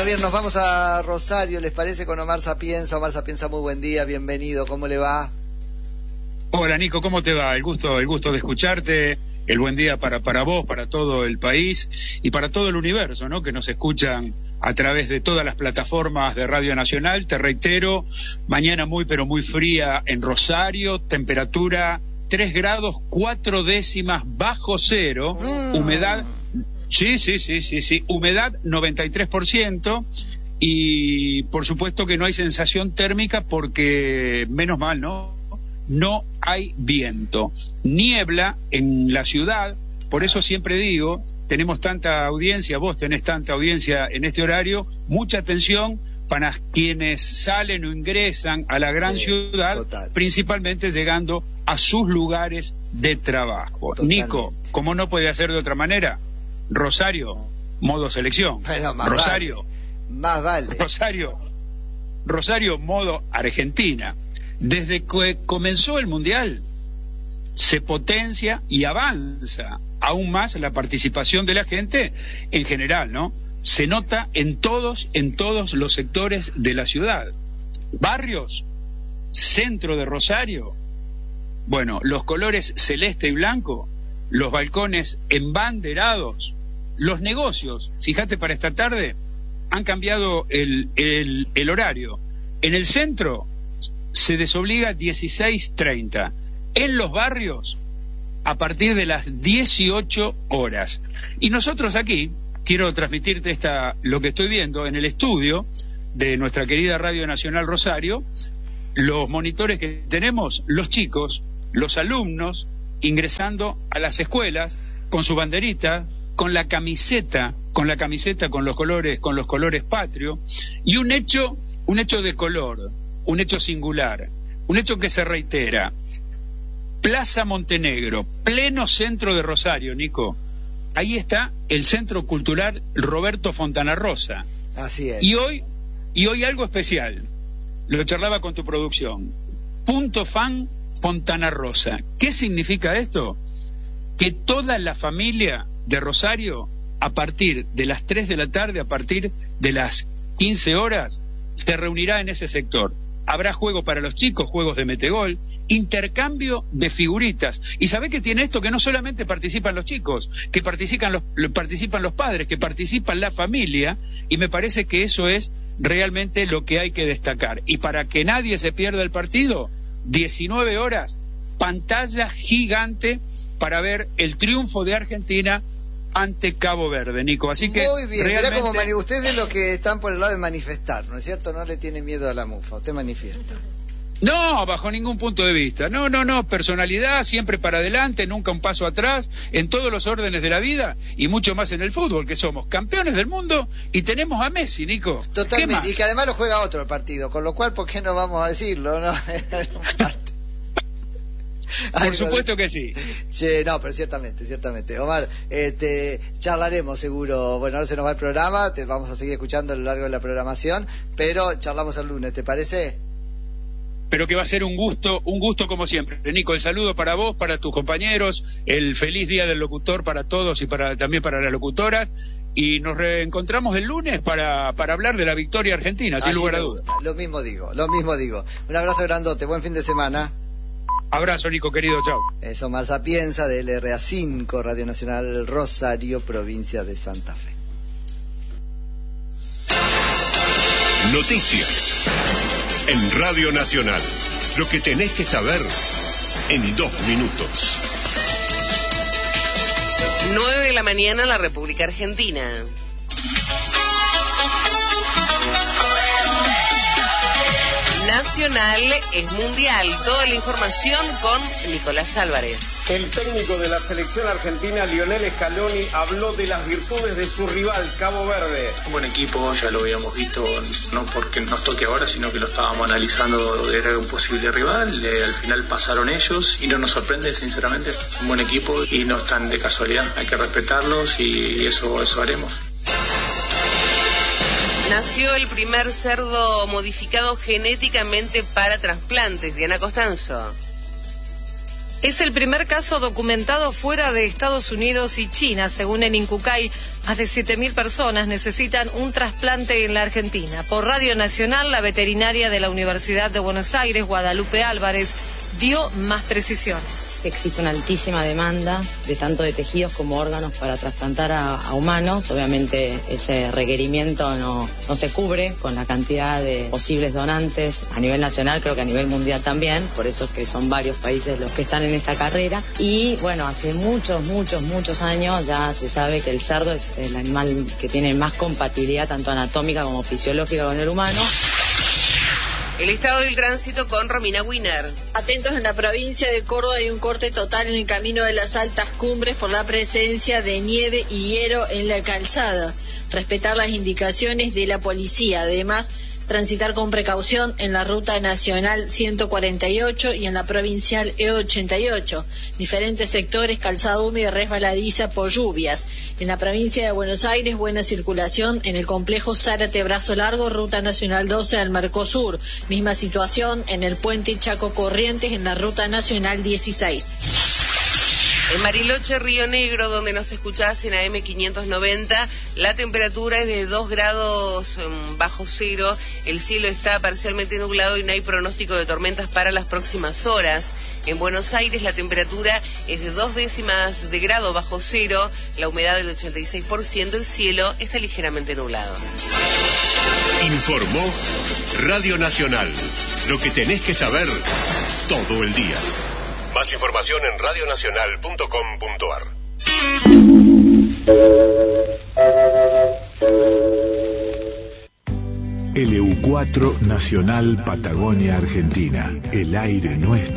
bien, nos vamos a Rosario, ¿les parece? Con Omar Sapienza. Omar Sapienza, muy buen día, bienvenido, ¿cómo le va? Hola Nico, ¿cómo te va? El gusto de escucharte, el buen día para vos, para todo el país y para todo el universo, ¿no? Que nos escuchan a través de todas las plataformas de Radio Nacional. Te reitero, mañana muy pero muy fría en Rosario, temperatura 3 grados 4 décimas bajo cero, humedad, sí, humedad 93%, y por supuesto que no hay sensación térmica porque, menos mal, no hay viento, niebla en la ciudad. Por eso siempre digo, tenemos tanta audiencia, vos tenés tanta audiencia en este horario, mucha atención para quienes salen o ingresan a la gran ciudad, total, principalmente llegando a sus lugares de trabajo. Totalmente. Nico, como no puede hacer de otra manera, Rosario, modo selección. Pero más Rosario, más vale. Rosario, modo Argentina. Desde que comenzó el Mundial, se potencia y avanza aún más la participación de la gente en general, ¿no? Se nota en todos los sectores de la ciudad. Barrios, centro de Rosario, bueno, los colores celeste y blanco, los balcones embanderados, los negocios, fíjate, para esta tarde han cambiado el horario. En el centro se desobliga 16:30. En los barrios, a partir de las 18 horas. Y nosotros aquí, quiero transmitirte lo que estoy viendo en el estudio de nuestra querida Radio Nacional Rosario, los monitores que tenemos, los chicos, los alumnos, ingresando a las escuelas con su banderita, con la camiseta con los colores patrio, y un hecho de color, un hecho singular, un hecho que se reitera. Plaza Montenegro, pleno centro de Rosario, Nico. Ahí está el Centro Cultural Roberto Fontana Rosa. Así es. Y hoy algo especial. Lo charlaba con tu producción. Punto Fan Fontana Rosa. ¿Qué significa esto? Que toda la familia de Rosario, a partir de las 3 de la tarde, a partir de las 15 horas, se reunirá en ese sector. Habrá juego para los chicos, juegos de metegol, intercambio de figuritas. ¿Y sabés qué tiene esto? Que no solamente participan los chicos, que participan los padres, que participan la familia, y me parece que eso es realmente lo que hay que destacar. Y para que nadie se pierda el partido, 19 horas, pantalla gigante para ver el triunfo de Argentina ante Cabo Verde, Nico. Así que muy bien, realmente... mirá como usted es de los que están por el lado de manifestar, ¿no es cierto? No le tiene miedo a la mufa, usted manifiesta. No, bajo ningún punto de vista. No, personalidad, siempre para adelante, nunca un paso atrás, en todos los órdenes de la vida, y mucho más en el fútbol, que somos campeones del mundo y tenemos a Messi, Nico. Totalmente, y que además lo juega otro el partido, con lo cual, ¿por qué no vamos a decirlo, no? Por supuesto que sí. Sí, no, pero ciertamente. Omar, charlaremos seguro. Bueno, ahora se nos va el programa, te vamos a seguir escuchando a lo largo de la programación, pero charlamos el lunes, ¿te parece? Pero que va a ser un gusto como siempre. Nico, el saludo para vos, para tus compañeros, el feliz día del locutor para todos y también para las locutoras, y nos reencontramos el lunes para hablar de la victoria argentina, sin lugar a dudas. Lo mismo digo. Un abrazo grandote, buen fin de semana. Abrazo, Nico, querido, chao. Es Omar Sapienza de LRA5, Radio Nacional Rosario, provincia de Santa Fe. Noticias en Radio Nacional. Lo que tenés que saber en 2 minutos. 9 de la mañana en la República Argentina. Nacional es mundial. Toda la información con Nicolás Álvarez. El técnico de la selección argentina, Lionel Scaloni, habló de las virtudes de su rival, Cabo Verde. Un buen equipo, ya lo habíamos visto, no porque nos toque ahora, sino que lo estábamos analizando, era un posible rival. Al final pasaron ellos y no nos sorprende, sinceramente. Un buen equipo y no están de casualidad, hay que respetarlos y eso haremos. Nació el primer cerdo modificado genéticamente para trasplantes. Diana Costanzo. Es el primer caso documentado fuera de Estados Unidos y China, según el INCUCAI. Más de 7.000 personas necesitan un trasplante en la Argentina. Por Radio Nacional, la veterinaria de la Universidad de Buenos Aires, Guadalupe Álvarez, dio más precisiones. Existe una altísima demanda de tanto de tejidos como órganos para trasplantar a humanos. Obviamente ese requerimiento no se cubre con la cantidad de posibles donantes a nivel nacional, creo que a nivel mundial también, por eso es que son varios países los que están en esta carrera. Y bueno, hace muchos años ya se sabe que el cerdo es el animal que tiene más compatibilidad tanto anatómica como fisiológica con el humano. El estado del tránsito con Romina Wiener. Atentos, en la provincia de Córdoba hay un corte total en el camino de las altas cumbres por la presencia de nieve y hielo en la calzada. Respetar las indicaciones de la policía. Además, transitar con precaución en la ruta nacional 148 y en la provincial E88. Diferentes sectores, calzada húmeda y resbaladiza por lluvias. En la provincia de Buenos Aires, buena circulación en el complejo Zárate Brazo Largo, ruta nacional 12 al Mercosur. Misma situación en el puente Chaco Corrientes en la ruta nacional 16. En Bariloche, Río Negro, donde nos escuchás en AM 590, la temperatura es de 2 grados bajo cero, el cielo está parcialmente nublado y no hay pronóstico de tormentas para las próximas horas. En Buenos Aires la temperatura es de 0,2 décimas de grado bajo cero, la humedad del 86%, el cielo está ligeramente nublado. Informó Radio Nacional, lo que tenés que saber todo el día. Más información en radionacional.com.ar. LU4 Nacional Patagonia Argentina. El aire nuestro.